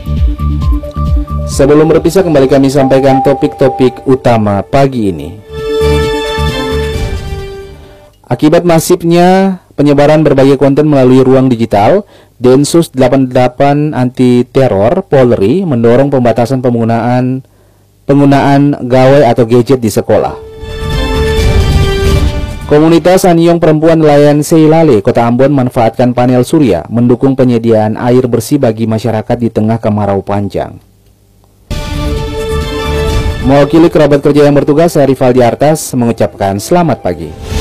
Sebelum berpisah, kembali kami sampaikan topik-topik utama pagi ini. Akibat masifnya penyebaran berbagai konten melalui ruang digital, Densus 88 Anti Teror Polri mendorong pembatasan penggunaan gawai atau gadget di sekolah. Komunitas Anyong Perempuan Nelayan Seilale, Kota Ambon manfaatkan panel surya mendukung penyediaan air bersih bagi masyarakat di tengah kemarau panjang. Mewakili kerabat kerja yang bertugas, saya Rivaldi Artas mengucapkan selamat pagi.